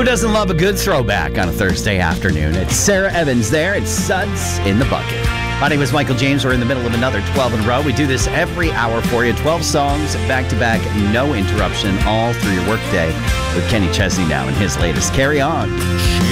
Who doesn't love a good throwback on a Thursday afternoon? It's Sarah Evans there. It's Suds in the Bucket. My name is Michael James. We're in the middle of another 12 in a row. We do this every hour for you. 12 songs, back-to-back, no interruption, all through your workday with Kenny Chesney now and his latest Carry On.